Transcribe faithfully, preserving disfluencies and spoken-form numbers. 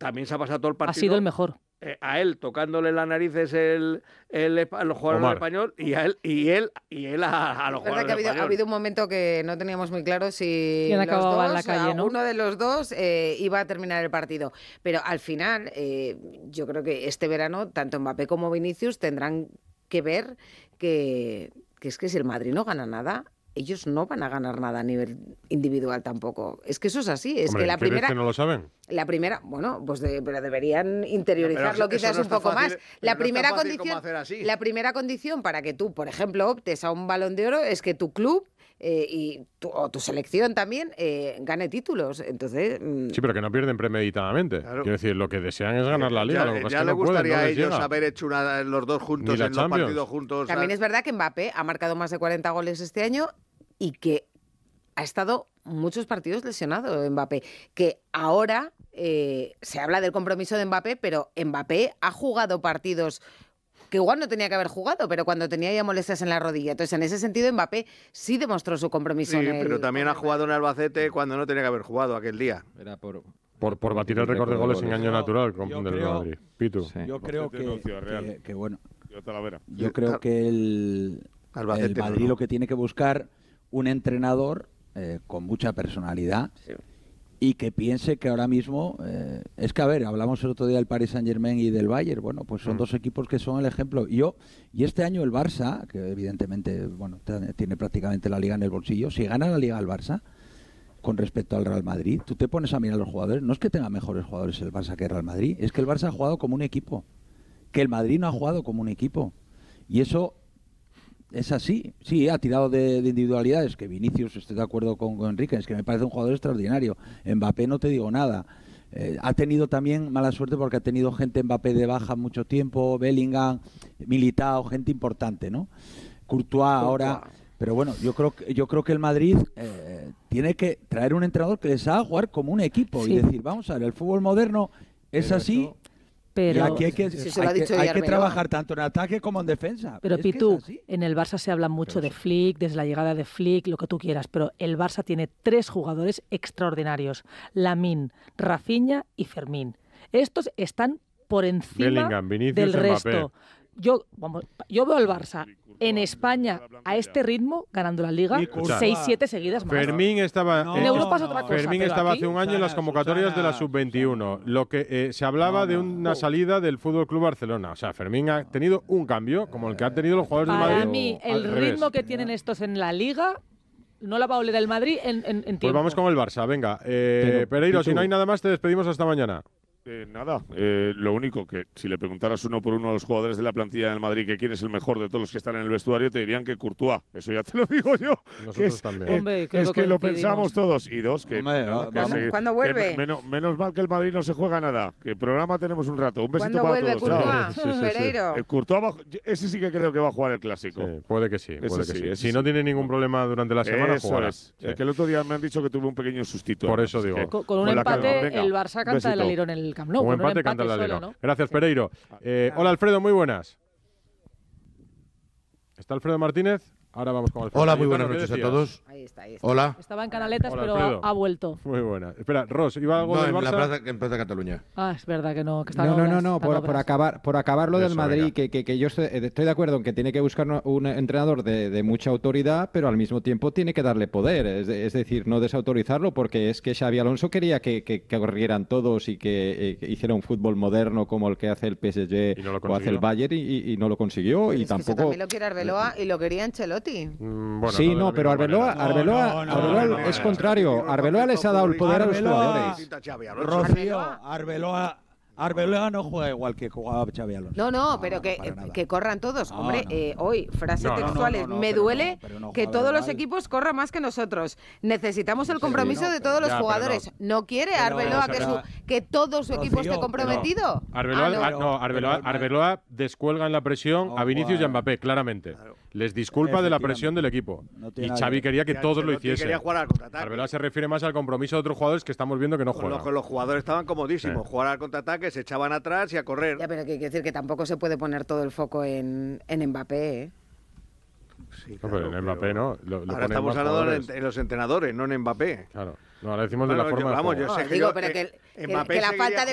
también se ha pasado todo el partido. Ha sido el mejor. Eh, a él tocándole las narices el, el, el, los jugadores del Español y a él y él y él a, a los es verdad jugadores que ha habido, del ha habido un momento que no teníamos muy claro si ¿Quién los acababa dos, en la calle, ¿no? uno de los dos eh, iba a terminar el partido. Pero al final, eh, yo creo que este verano, tanto Mbappé como Vinicius tendrán que ver que, que es que si el Madrid no gana nada, ellos no van a ganar nada a nivel individual tampoco. Es que eso es así. Es Hombre, que la ¿crees primera. que no lo saben? La primera, bueno, pues de, pero deberían interiorizarlo no, quizás no un poco fácil, más. La no primera es tan fácil condición, como hacer así. la primera condición para que tú, por ejemplo, optes a un Balón de Oro es que tu club eh, y tu, o tu selección también eh, gane títulos. Entonces, mm, Sí, pero que no pierden premeditadamente. Claro. Quiero decir, lo que desean es ganar la liga. Ya, lo que pasa ya es que le no pueden, gustaría no a les ellos llega. haber hecho una, los dos juntos Ni la en los Champions. partidos juntos. también ¿sabes? es verdad que Mbappé ha marcado más de cuarenta goles este año y que ha estado muchos partidos lesionado Mbappé, que ahora eh, se habla del compromiso de Mbappé, pero Mbappé ha jugado partidos que igual no tenía que haber jugado, pero cuando tenía ya molestias en la rodilla. Entonces, en ese sentido, Mbappé sí demostró su compromiso. Sí, en el, pero también en ha el jugado en Albacete cuando no tenía que haber jugado aquel día. Era por... Por, por batir el récord de goles en año natural con yo del creo- Madrid. Pitu. Sí. Yo creo Albacete no, que, Ciudad Real. que, que, bueno, Yo Talavera. yo creo que el, Albacete el no, Madrid no. lo que tiene que buscar un entrenador eh, con mucha personalidad y que piense que ahora mismo eh, es que a ver, hablamos el otro día del Paris Saint-Germain y del Bayern, bueno, pues son Mm. dos equipos que son el ejemplo. Y yo y este año el Barça, que evidentemente, bueno, t- tiene prácticamente la liga en el bolsillo, si gana la liga el Barça con respecto al Real Madrid, tú te pones a mirar a los jugadores, no es que tenga mejores jugadores el Barça que el Real Madrid, es que el Barça ha jugado como un equipo, que el Madrid no ha jugado como un equipo. Y eso es así. Sí, ha tirado de, de individualidades, que Vinicius, estoy de acuerdo con, con Enrique, es que me parece un jugador extraordinario. Mbappé no te digo nada. Eh, ha tenido también mala suerte porque ha tenido gente Mbappé de baja mucho tiempo, Bellingham, Militao, gente importante, ¿no? Courtois ahora... Pero bueno, yo creo que yo creo que el Madrid eh, tiene que traer un entrenador que les haga jugar como un equipo Sí. y decir, vamos a ver, el fútbol moderno es Pero así... eso- Pero, y aquí hay que, Sí, se lo ha hay que, dicho hay que Yarbeloa. trabajar tanto en ataque como en defensa. pero Es que es Pitu, así. en el Barça se habla mucho de Flick, desde la llegada de Flick, lo que tú quieras, pero el Barça tiene tres jugadores extraordinarios, Lamine, Rafinha y Fermín. Estos están por encima Bellingham, Vinicius, del Mbappé. resto. Yo, vamos, yo veo al Barça en España a este ritmo ganando la Liga Y Courtois. seis siete seguidas más. Fermín estaba, No, eh, en Europa es otra cosa. Fermín pero estaba aquí- hace un año en las Susana, convocatorias de la Susana, sub veintiuno. Susana. Lo que eh, se hablaba No, de no. una salida del Fútbol Club Barcelona. O sea, Fermín ha tenido un cambio como el que han tenido los jugadores del Para Madrid. mí, al el revés. ritmo que tienen estos en la Liga no la va a oler el Madrid en, en, en Pues tiempo. vamos con el Barça, venga. Eh, Pero, Pereiro, si Pitu. no hay nada más, te despedimos hasta mañana. Eh, nada, eh, lo único que si le preguntaras uno por uno a los jugadores de la plantilla del Madrid que quién es el mejor de todos los que están en el vestuario, te dirían que Courtois. Eso ya te lo digo yo. Nosotros que es, también. eh, Hombre, creo es que que lo coincidimos. pensamos todos. Y dos, que, Hombre, no, va- que vamos. se- ¿Cuándo que vuelve? menos, menos mal que el Madrid no se juega nada. Que programa tenemos un rato. Un besito ¿Cuándo para vuelve todos. Chao. Courtois? Sí, sí, sí. Pereiro. Eh, Courtois va- ese sí que creo que va a jugar el clásico. Sí, puede que sí, Ese puede que sí, sí. ese Si sí. no tiene ningún problema durante la semana, Eso jugará. es. Sí. Eh, que el otro día me han dicho que tuvo un pequeño sustito. Por además, eso así digo. que- Con, con un con la empate, calma. Venga, el Barça canta besito. el alirón en el Camp Nou. Un con empate canta el solo, alero. ¿no? Gracias, Pereiro. Eh, hola, Alfredo, muy buenas. ¿Está Alfredo Martínez? Ahora vamos con Alfredo. Hola, muy buenas Cayetano, ¿qué noches a decías? todos. Ahí está, ahí está. Hola. Estaba en Canaletas, Hola, pero Alfredo. ha, ha vuelto. Muy buena. Espera, Ross, ¿iba algo No, del en la Barça? plaza, en Plaza Cataluña. Ah, es verdad que no, que están No, no, obras, no, no, están por, por obras. acabar, por acabar lo del Eso, Madrid, venga. que, que, que yo estoy, estoy de acuerdo en que tiene que buscar un, un entrenador de, de mucha autoridad, pero al mismo tiempo tiene que darle poder, es, de- es decir, no desautorizarlo, porque es que Xavi Alonso quería que, que, que corrieran todos y que, eh, que hiciera un fútbol moderno como el que hace el P S G Y no lo o hace consiguió. el Bayern y, y- y no lo consiguió. Pero y es que eso tampoco... también lo quiere Arbeloa y lo quería Ancelotti. Mm, bueno, sí, de la no, pero misma Arbeloa, manera. Arbeloa, No, no, Arbeloa no, no, es no, contrario. Arbeloa les ha dado el poder a los Arbeloa- jugadores. Rocío, Arbeloa, Arbeloa no juega igual que jugaba Xavi Alonso. No, no, pero que, para nada. que corran todos. No, Hombre, no, eh, no. hoy, frases No, no, no, textuales. no, no, Me pero duele no, pero no que juega todos los igual. equipos corran más que nosotros. Necesitamos el Sí, compromiso no, de pero- todos los ya, pero jugadores. No, quiere pero- Arbeloa que, pero- su, que todo su equipo Rocío, esté comprometido. Arbeloa, Ah, no. ah, no, Arbeloa, pero- Arbeloa descuelga en la presión No, a Vinicius y a Juan. Mbappé, claramente. Les disculpa de la presión del equipo. No tiene y nada Xavi que ver. quería que Que todos lo Ancelotti hiciesen. quería jugar al contraataque. Arbeloa se refiere más al compromiso de otros jugadores que estamos viendo que no Con juegan. los, con los jugadores estaban comodísimos. Sí. Jugar al contraataque, se echaban atrás y a correr. Ya, pero que hay que decir que tampoco se puede poner todo el foco en, en Mbappé, ¿eh? Sí, No, pero claro, en Mbappé no. Lo, lo Ahora ponen estamos más hablando jugadores. en, en los entrenadores, no en Mbappé. Claro. No, ahora decimos Bueno, de la yo- forma vamos, de yo juego. sé No, que digo, yo- pero que que, que- Mbappé que la seguiría falta de